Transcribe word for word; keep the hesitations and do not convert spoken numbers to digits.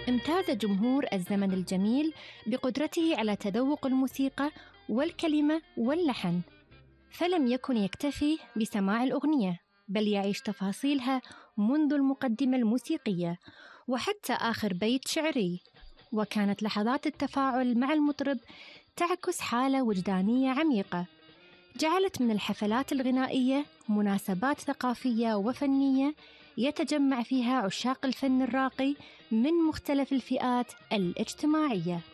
امتاز جمهور الزمن الجميل بقدرته على تذوق الموسيقى والكلمة واللحن، فلم يكن يكتفي بسماع الأغنية، بل يعيش تفاصيلها منذ المقدمة الموسيقية وحتى آخر بيت شعري. وكانت لحظات التفاعل مع المطرب تعكس حالة وجدانية عميقة، جعلت من الحفلات الغنائية مناسبات ثقافية وفنية يتجمع فيها عشاق الفن الراقي من مختلف الفئات الاجتماعية.